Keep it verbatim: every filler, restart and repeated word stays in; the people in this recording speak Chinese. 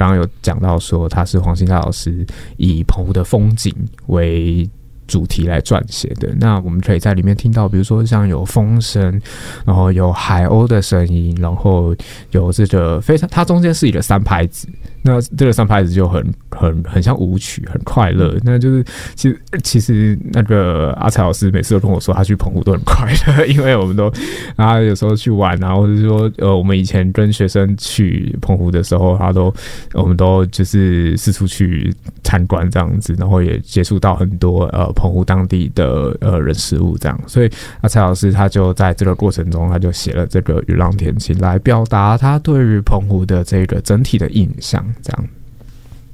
刚刚有讲到说他是黄兴泰老师以澎湖的风景为主题来撰写的，那我们可以在里面听到，比如说像有风声，然后有海鸥的声音，然后有这个非常，它中间是一个三拍子，那这个三拍子就很很很像舞曲，很快乐。那就是其实其实那个阿才老师每次都跟我说，他去澎湖都很快乐，因为我们都啊有时候去玩啊，或者是说呃我们以前跟学生去澎湖的时候，他都我们都就是四处去参观这样子，然后也接触到很多呃。澎湖当地的呃人事物这样，所以阿蔡老师他就在这个过程中，他就写了这个《雨浪天晴》来表达他对于澎湖的这个整体的印象，这样。